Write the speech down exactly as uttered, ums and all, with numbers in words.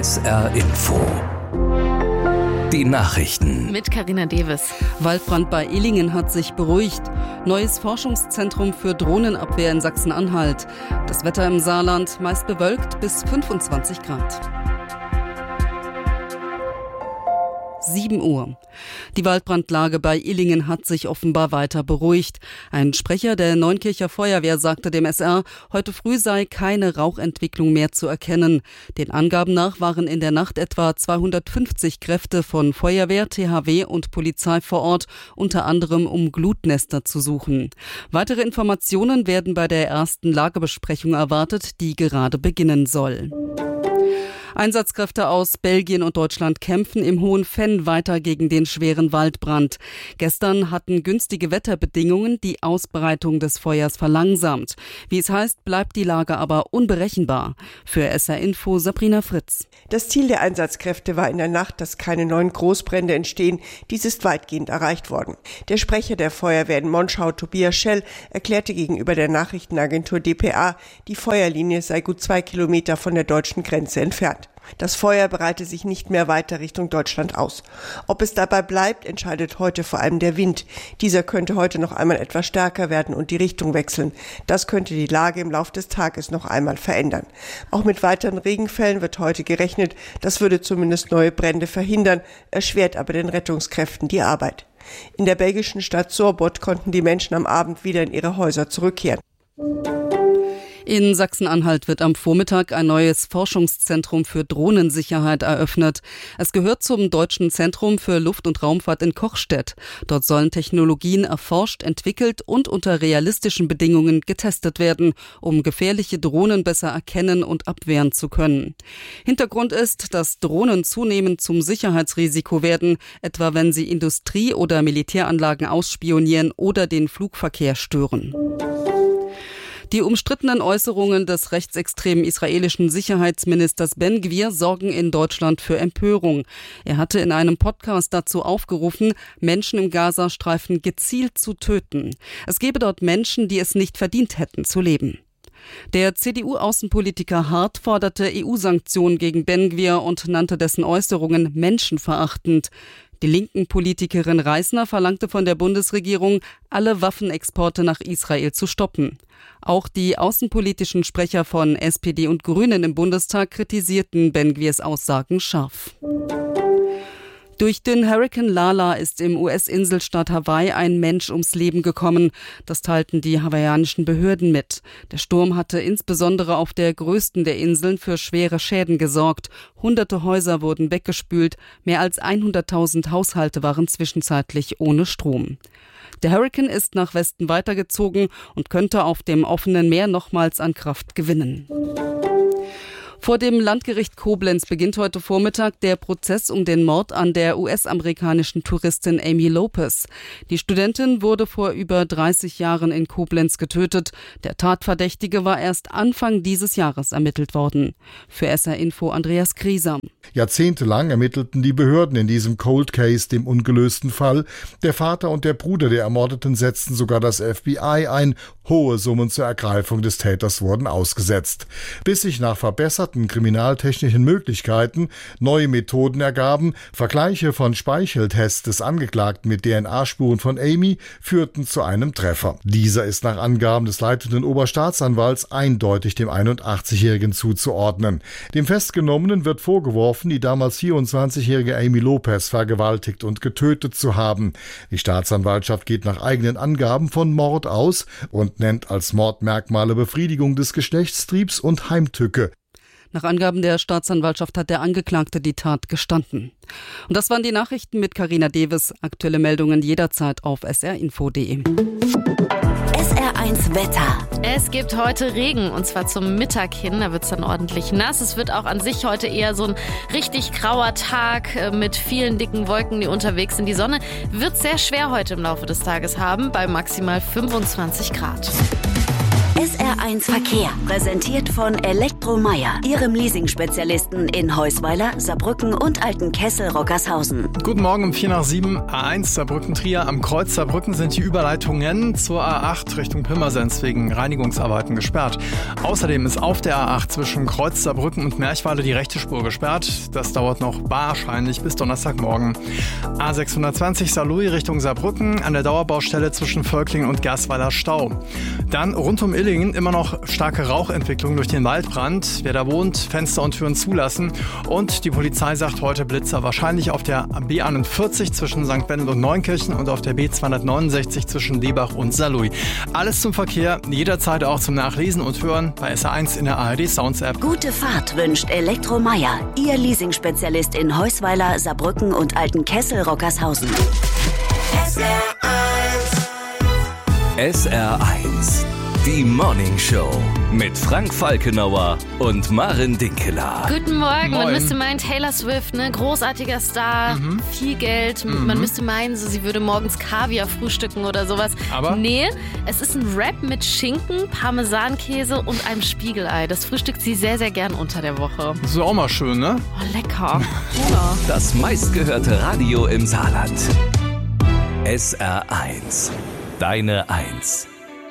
S R Info. Die Nachrichten. Mit Carina Deves. Waldbrand bei Illingen hat sich beruhigt. Neues Forschungszentrum für Drohnenabwehr in Sachsen-Anhalt. Das Wetter im Saarland meist bewölkt bis fünfundzwanzig Grad. sieben Uhr. Die Waldbrandlage bei Illingen hat sich offenbar weiter beruhigt. Ein Sprecher der Neunkircher Feuerwehr sagte dem S R, heute früh sei keine Rauchentwicklung mehr zu erkennen. Den Angaben nach waren in der Nacht etwa zweihundertfünfzig Kräfte von Feuerwehr, T H W und Polizei vor Ort, unter anderem um Glutnester zu suchen. Weitere Informationen werden bei der ersten Lagebesprechung erwartet, die gerade beginnen soll. Einsatzkräfte aus Belgien und Deutschland kämpfen im Hohen Venn weiter gegen den schweren Waldbrand. Gestern hatten günstige Wetterbedingungen die Ausbreitung des Feuers verlangsamt. Wie es heißt, bleibt die Lage aber unberechenbar. Für S R Info Sabrina Fritz. Das Ziel der Einsatzkräfte war in der Nacht, dass keine neuen Großbrände entstehen. Dies ist weitgehend erreicht worden. Der Sprecher der Feuerwehr in Monschau, Tobias Schell, erklärte gegenüber der Nachrichtenagentur D P A, die Feuerlinie sei gut zwei Kilometer von der deutschen Grenze entfernt. Das Feuer breite sich nicht mehr weiter Richtung Deutschland aus. Ob es dabei bleibt, entscheidet heute vor allem der Wind. Dieser könnte heute noch einmal etwas stärker werden und die Richtung wechseln. Das könnte die Lage im Laufe des Tages noch einmal verändern. Auch mit weiteren Regenfällen wird heute gerechnet. Das würde zumindest neue Brände verhindern, erschwert aber den Rettungskräften die Arbeit. In der belgischen Stadt Sorbot konnten die Menschen am Abend wieder in ihre Häuser zurückkehren. In Sachsen-Anhalt wird am Vormittag ein neues Forschungszentrum für Drohnensicherheit eröffnet. Es gehört zum Deutschen Zentrum für Luft- und Raumfahrt in Kochstedt. Dort sollen Technologien erforscht, entwickelt und unter realistischen Bedingungen getestet werden, um gefährliche Drohnen besser erkennen und abwehren zu können. Hintergrund ist, dass Drohnen zunehmend zum Sicherheitsrisiko werden, etwa wenn sie Industrie- oder Militäranlagen ausspionieren oder den Flugverkehr stören. Die umstrittenen Äußerungen des rechtsextremen israelischen Sicherheitsministers Ben Gvir sorgen in Deutschland für Empörung. Er hatte in einem Podcast dazu aufgerufen, Menschen im Gazastreifen gezielt zu töten. Es gebe dort Menschen, die es nicht verdient hätten zu leben. Der C D U-Außenpolitiker Hart forderte E U-Sanktionen gegen Ben Gvir und nannte dessen Äußerungen menschenverachtend. Die linken Politikerin Reisner verlangte von der Bundesregierung, alle Waffenexporte nach Israel zu stoppen. Auch die außenpolitischen Sprecher von S P D und Grünen im Bundestag kritisierten Ben Gvirs Aussagen scharf. Durch den Hurrikan Lala ist im U S-Inselstaat Hawaii ein Mensch ums Leben gekommen. Das teilten die hawaiianischen Behörden mit. Der Sturm hatte insbesondere auf der größten der Inseln für schwere Schäden gesorgt. Hunderte Häuser wurden weggespült. Mehr als hunderttausend Haushalte waren zwischenzeitlich ohne Strom. Der Hurrikan ist nach Westen weitergezogen und könnte auf dem offenen Meer nochmals an Kraft gewinnen. Vor dem Landgericht Koblenz beginnt heute Vormittag der Prozess um den Mord an der U S-amerikanischen Touristin Amy Lopez. Die Studentin wurde vor über dreißig Jahren in Koblenz getötet. Der Tatverdächtige war erst Anfang dieses Jahres ermittelt worden. Für S R Info Andreas Griesam. Jahrzehntelang ermittelten die Behörden in diesem Cold Case, dem ungelösten Fall. Der Vater und der Bruder der Ermordeten setzten sogar das F B I ein. Hohe Summen zur Ergreifung des Täters wurden ausgesetzt. Bis sich nach verbesserten kriminaltechnischen Möglichkeiten neue Methoden ergaben, Vergleiche von Speicheltests des Angeklagten mit D N A-Spuren von Amy führten zu einem Treffer. Dieser ist nach Angaben des leitenden Oberstaatsanwalts eindeutig dem einundachtzigjährigen zuzuordnen. Dem Festgenommenen wird vorgeworfen, die damals vierundzwanzigjährige Amy Lopez vergewaltigt und getötet zu haben. Die Staatsanwaltschaft geht nach eigenen Angaben von Mord aus und nennt als Mordmerkmale Befriedigung des Geschlechtstriebs und Heimtücke. Nach Angaben der Staatsanwaltschaft hat der Angeklagte die Tat gestanden. Und das waren die Nachrichten mit Carina Deves. Aktuelle Meldungen jederzeit auf s r info punkt d e. S R eins Wetter. Es gibt heute Regen und zwar zum Mittag hin. Da wird es dann ordentlich nass. Es wird auch an sich heute eher so ein richtig grauer Tag mit vielen dicken Wolken, die unterwegs sind. Die Sonne wird sehr schwer heute im Laufe des Tages haben, bei maximal fünfundzwanzig Grad. S R eins Verkehr, präsentiert von Elektromeyer, Ihrem Leasing-Spezialisten in Heusweiler, Saarbrücken und Altenkessel-Rockershausen. Guten Morgen um vier nach sieben, A eins Saarbrücken-Trier. Am Kreuz Saarbrücken sind die Überleitungen zur A acht Richtung Pirmasens wegen Reinigungsarbeiten gesperrt. Außerdem ist auf der A acht zwischen Kreuz Saarbrücken und Merchweiler die rechte Spur gesperrt. Das dauert noch wahrscheinlich bis Donnerstagmorgen. A sechshundertzwanzig Saarlouis Richtung Saarbrücken, an der Dauerbaustelle zwischen Völklingen und Gersweiler Stau. Dann rund um Illingen immer noch starke Rauchentwicklung durch den Waldbrand. Wer da wohnt, Fenster und Türen zulassen. Und die Polizei sagt heute Blitzer wahrscheinlich auf der B einundvierzig zwischen Sankt Wendel und Neunkirchen und auf der B zweihundertneunundsechzig zwischen Lebach und Saarlouis. Alles zum Verkehr, jederzeit auch zum Nachlesen und Hören bei S R eins in der A R D Sounds App. Gute Fahrt wünscht Elektromeyer, Ihr Leasing-Spezialist in Heusweiler, Saarbrücken und Altenkessel-Rockershausen. S R eins. S R eins. Die Morning Show mit Frank Falkenauer und Maren Dinkeler. Guten Morgen. Moin. Man müsste meinen, Taylor Swift, ne, großartiger Star, mhm. viel Geld. Mhm. Man müsste meinen, so, sie würde morgens Kaviar frühstücken oder sowas. Aber? Nee, es ist ein Wrap mit Schinken, Parmesankäse und einem Spiegelei. Das frühstückt sie sehr, sehr gern unter der Woche. Das ist auch mal schön, ne? Oh, lecker. Ja. Das meistgehörte Radio im Saarland. S R eins. Deine Eins.